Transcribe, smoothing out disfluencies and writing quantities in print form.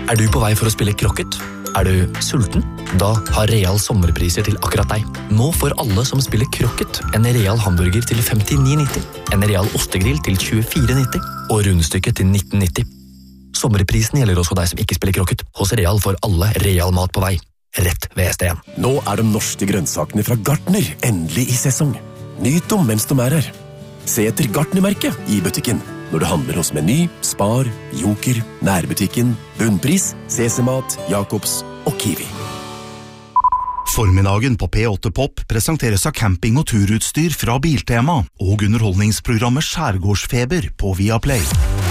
Er du på vei for å spille krokket? Er du sulten? Da har Real sommerpriser til akkurat deg. Nå får alle som spiller krokket en Real hamburger til 59,90, en Real ostegrill til 24,90 og rundstykket til 19,90. Sommerprisen gjelder også deg som ikke spiller krokket. Hos Real får alle Real mat på vei. Rett ved ST1. Nå de norske grønnsakene fra Gartner endelig i sesong. Nyt dem mens de her. Se etter Gartner-merket i butikken. Når du handler hos Meny, Spar, Joker, Nærbutikken, Bunnpris, CC-mat, Jacobs og Kiwi. Formiddagen på P8 Pop presenteres av camping- og turutstyr fra Biltema og underholdningsprogrammet Skjærgårdsfeber på Viaplay.